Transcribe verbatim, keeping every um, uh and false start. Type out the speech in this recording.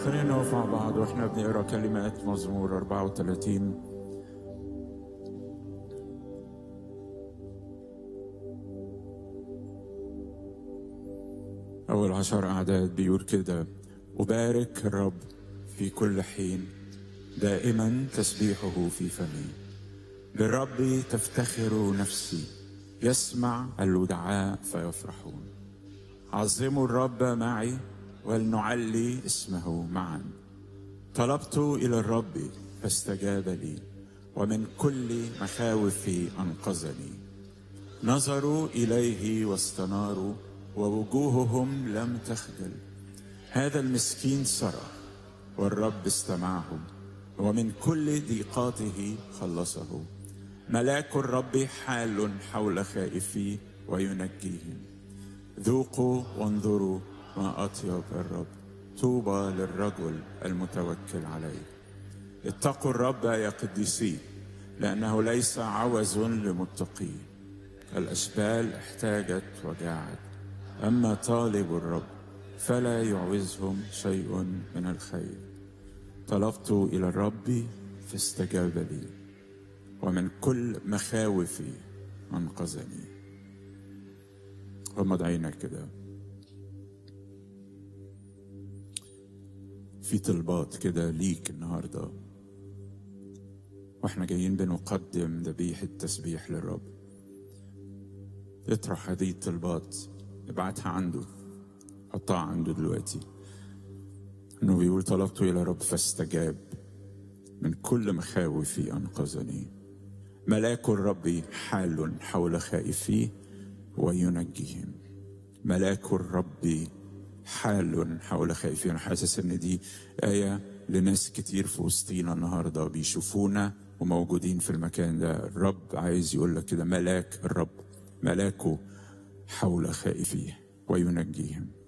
خلينا نقف مع بعض واحنا بنقرا كلمات مزمور أربعة وثلاثين. أول عشر أعداد بيقول كده: أبارك الرب في كل حين، دائما تسبيحه في فمي. بالرب تفتخر نفسي، يسمع الودعاء فيفرحون. عظموا الرب معي ولنعلي اسمه معا. طلبت إلى الرب فاستجاب لي، ومن كل مخاوفي أنقذني. نظروا إليه واستناروا، ووجوههم لم تخجل. هذا المسكين صرخ والرب استمعه، ومن كل ضيقاته خلصه. ملاك الرب حال حول خائفيه وينجيهم. ذوقوا وانظروا ما أطيب الرب، طوبى للرجل المتوكل عليه. اتقوا الرب يا قديسي، لأنه ليس عوز لمتقيه. الأشبال احتاجت وجاعت، أما طالب الرب فلا يعوزهم شيء من الخير. طلبت إلى الرب فاستجاب لي، ومن كل مخاوفي أنقذني. غمض عينك كده. في طلبات كده ليك النهارده واحنا جايين بنقدم ذبيحة تسبيح للرب. اطرح هذه الطلبات، ابعتها عنده، حطها عنده دلوقتي. انه بيقول: طلبت الى الرب فاستجاب، من كل مخاوفي انقذني. ملاك الرب حال حول خائفيه وينجيهم. ملاك الرب حال حول خائفيه. انا حاسس ان دي آية لناس كتير في وسطينا النهارده بيشوفونا وموجودين في المكان ده. الرب عايز يقول لك كده: ملاك الرب، ملاكه حول خائفيه وينجيهم.